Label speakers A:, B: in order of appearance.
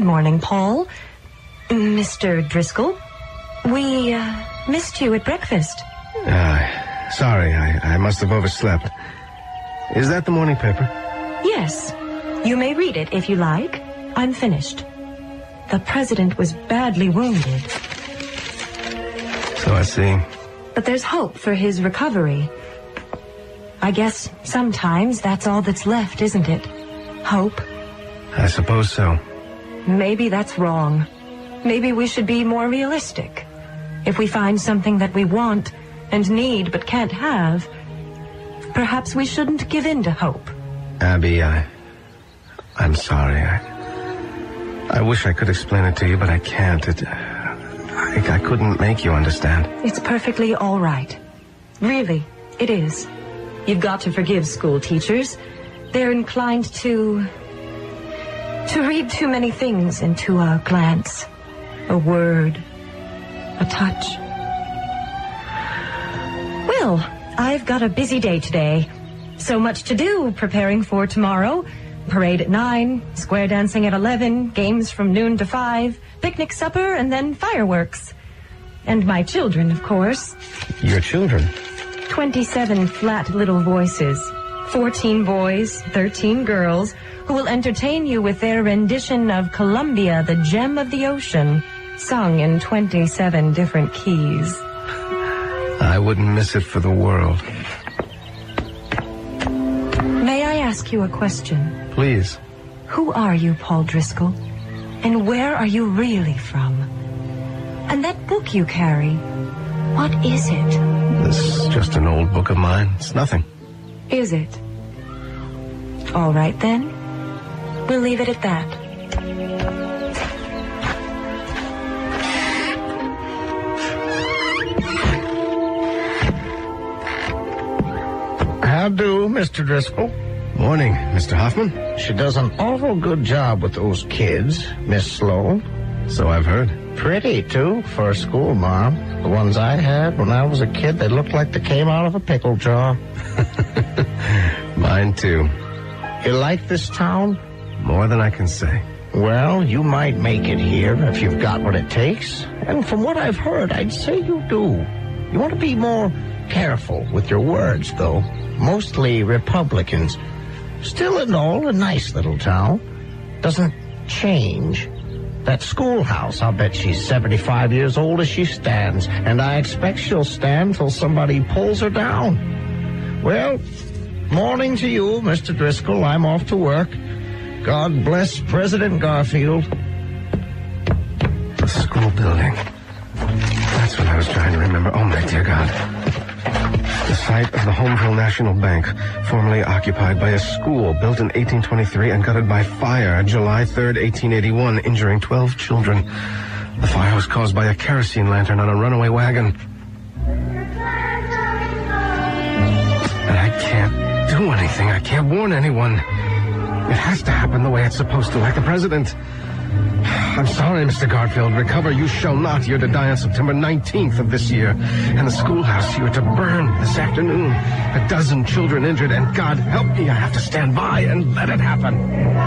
A: morning, Paul. Mr. Driscoll. We, missed you at breakfast.
B: Sorry, I must have overslept. Is that the morning paper?
A: Yes. You may read it if you like. I'm finished. The president was badly wounded.
B: So I see.
A: But there's hope for his recovery. I guess sometimes that's all that's left, isn't it? Hope.
B: I suppose so.
A: Maybe that's wrong. Maybe we should be more realistic. If we find something that we want and need but can't have, perhaps we shouldn't give in to hope.
B: Abby, I'm sorry. I wish I could explain it to you, but I can't. I couldn't make you understand.
A: It's perfectly all right. Really, it is. You've got to forgive school teachers. They're inclined to read too many things into a glance, a word, a touch. Well, I've got a busy day today. So much to do preparing for tomorrow. Parade at 9, square dancing at 11, games from noon to 5, picnic supper, and then fireworks. And my children, of course.
B: Your children?
A: 27 flat little voices. 14 boys, 13 girls, who will entertain you with their rendition of Columbia, the Gem of the Ocean, sung in 27 different keys.
B: I wouldn't miss it for the world.
A: May I ask you a question?
B: Please.
A: Who are you, Paul Driscoll? And where are you really from? And that book you carry, what is it?
B: This is just an old book of mine. It's nothing.
A: Is it? All right, then. We'll leave it at that.
C: How do, Mr. Driscoll?
B: Morning, Mr. Hoffman.
C: She does an awful good job with those kids, Miss Sloan.
B: So I've heard.
C: Pretty, too, for a school mom. The ones I had when I was a kid, they looked like they came out of a pickle jar.
B: Mine, too.
C: You like this town?
B: More than I can say.
C: Well, you might make it here if you've got what it takes. And from what I've heard, I'd say you do. You want to be more careful with your words, though. Mostly Republicans. Still and all, a nice little town. Doesn't change. That schoolhouse, I'll bet she's 75 years old as she stands, and I expect she'll stand till somebody pulls her down. Well, morning to you, Mr. Driscoll. I'm off to work. God bless President Garfield.
B: The school building. That's what I was trying to remember. Oh, my dear God. The site of the Homeville National Bank, formerly occupied by a school built in 1823 and gutted by fire July 3rd, 1881, injuring 12 children. The fire was caused by a kerosene lantern on a runaway wagon. And I can't do anything. I can't warn anyone. It has to happen the way it's supposed to, like the president. I'm sorry, Mr. Garfield. Recover you shall not. You're to die on September 19th of this year. And the schoolhouse you're to burn this afternoon. 12 children injured, and God help me, I have to stand by and let it happen.